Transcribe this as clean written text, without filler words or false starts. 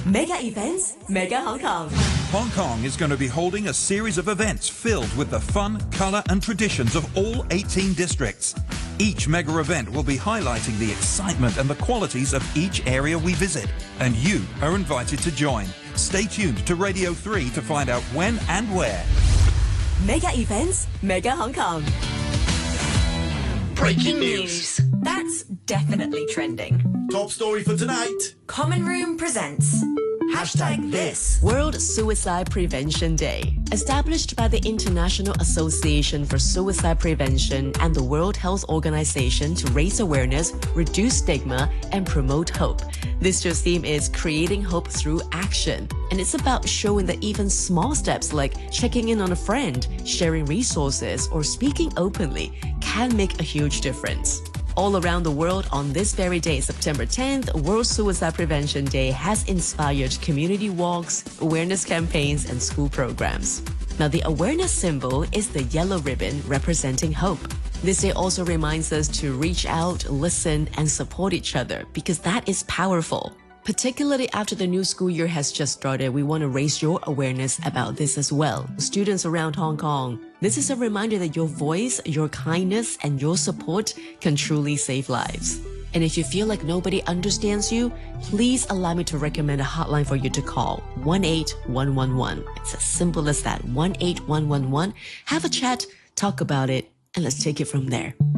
Mega events, Mega Hong Kong. Hong Kong is going to be holding a series of events filled with the fun, colour and traditions of all 18 districts. Each mega event will be highlighting the excitement and the qualities of each area we visit. And you are invited to join. Stay tuned to Radio 3 to find out when and where. Mega events, Mega Hong Kong. Breaking news. That's definitely trending. Top story for tonight. Common Room presents #this. World Suicide Prevention Day. Established by the International Association for Suicide Prevention and the World Health Organization to raise awareness, reduce stigma, and promote hope. This year's theme is creating hope through action. And it's about showing that even small steps like checking in on a friend, sharing resources, or speaking openly can make a huge difference. All around the world on this very day, September 10th, World Suicide Prevention Day has inspired community walks, awareness campaigns, and school programs. Now, the awareness symbol is the yellow ribbon representing hope. This day also reminds us to reach out, listen, and support each other because that is powerful. Particularly after the new school year has just started, we want to raise your awareness about this as well. Students around Hong Kong, this is a reminder that your voice, your kindness, and your support can truly save lives. And if you feel like nobody understands you, please allow me to recommend a hotline for you to call, 18111. It's as simple as that, 18111. Have a chat, talk about it, and let's take it from there.